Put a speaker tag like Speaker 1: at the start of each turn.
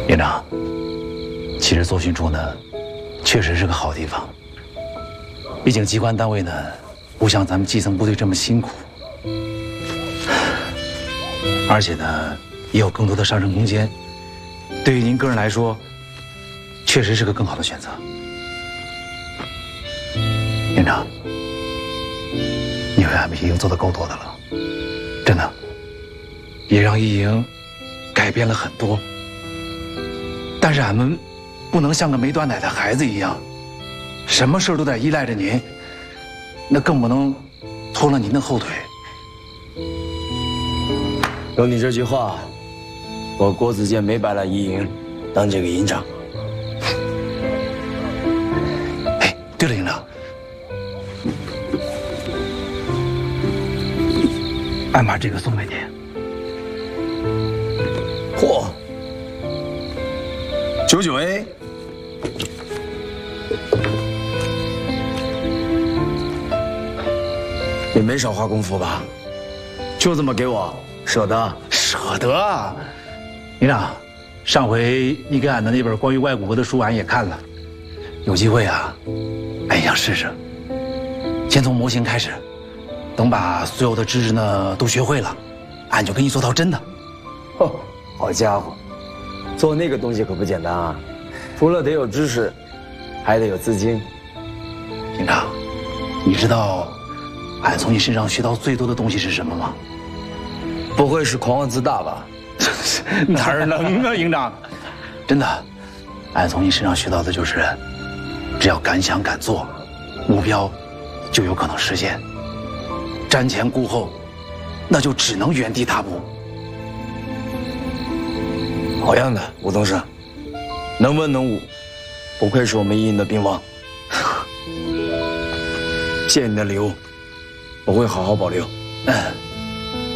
Speaker 1: 营长，其实做训处呢，确实是个好地方。毕竟机关单位呢，不像咱们基层部队这么辛苦，而且呢，也有更多的上升空间。对于您个人来说，确实是个更好的选择。营长，你为俺们一营做的够多的了，真的，也让一营改变了很多。但是俺们不能像个没断奶的孩子一样，什么事都得依赖着您，那更不能拖了您的后腿。
Speaker 2: 有你这句话，我郭子健没白来一营当这个营长。
Speaker 1: 哎，对了，营长，俺把这个送给您。
Speaker 2: 嚯，99A，也没少花功夫吧？就这么给我，舍得？
Speaker 1: 舍得啊！营长，上回你给俺的那本关于外骨骼的书，俺也看了。有机会啊，俺也想试试。先从模型开始，等把所有的知识呢都学会了，俺就给你做套真的。
Speaker 2: 哦，好家伙，做那个东西可不简单啊！除了得有知识，还得有资金。
Speaker 1: 营长，你知道俺从你身上学到最多的东西是什么吗？
Speaker 2: 不会是狂妄自大吧？
Speaker 1: 哪儿能啊，营长！真的，俺从你身上学到的就是，只要敢想敢做，目标就有可能实现。瞻前顾后，那就只能原地踏步。
Speaker 2: 好样的，吴东升，能文能武，不愧是我们一营的兵王。谢谢你的礼物，我会好好保留。